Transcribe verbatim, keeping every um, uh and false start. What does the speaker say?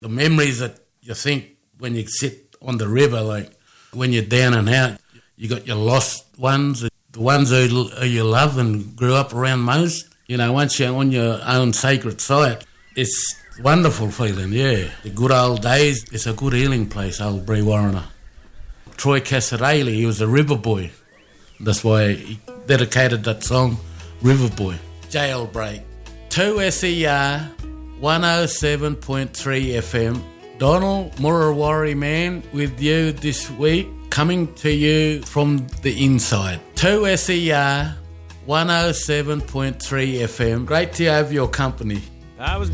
The memories that you think when you sit on the river, like when you're down and out, you got your lost ones, the ones who, who you love and grew up around most. You know, once you're on your own sacred site, it's a wonderful feeling, yeah. The good old days, it's a good healing place, old Brewarrina. Troy Cassarelli, he was a river boy. That's why he dedicated that song, River Boy. Jailbreak. two S E R one oh seven point three F M. Donald Murrawarri Man with you this week, coming to you from the inside. two S E R one oh seven point three F M. Great to have your company. I was